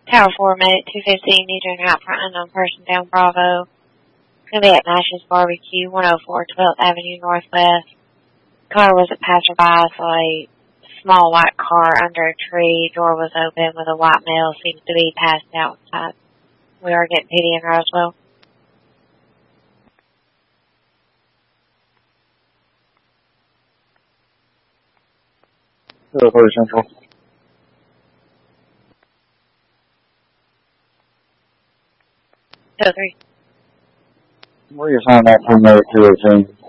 Tower 4 made it 215, need to route for unknown person down Bravo. Gonna be at Nash's Barbecue, 104 12th Avenue Northwest. Car was a passerby, saw a small white car under a tree. Door was open with a white male, seems to be passed outside. We are getting PD in Roswell. Central. So 3. Where you sign that for another 218?